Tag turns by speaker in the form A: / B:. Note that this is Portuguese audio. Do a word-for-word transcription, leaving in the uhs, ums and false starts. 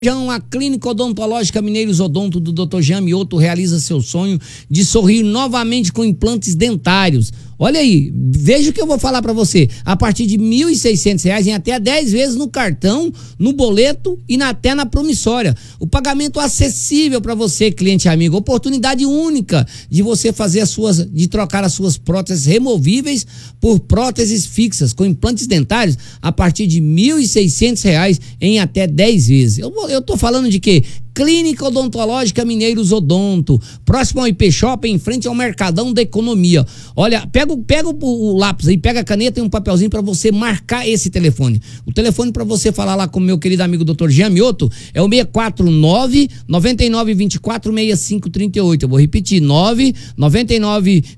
A: A Clínica Odontológica Mineiros Odonto do doutor Jean Mioto realiza seu sonho de sorrir novamente com implantes dentários. Olha aí, veja o que eu vou falar para você. A partir de mil e seiscentos reais em até dez vezes no cartão, no boleto e na, até na promissória. O pagamento acessível para você, cliente amigo. Oportunidade única de você fazer as suas, de trocar as suas próteses removíveis por próteses fixas com implantes dentários a partir de mil e seiscentos reais em até dez vezes. Eu, eu tô falando de quê? Clínica Odontológica Mineiros Odonto, próximo ao I P Shopping, em frente ao Mercadão da Economia. Olha, pega, pega o, o lápis aí, pega a caneta e um papelzinho para você marcar esse telefone. O telefone para você falar lá com o meu querido amigo doutor Jean Mioto é o seis quatro nove, nove nove dois quatro, seis cinco três oito. Eu vou repetir, nove nove nove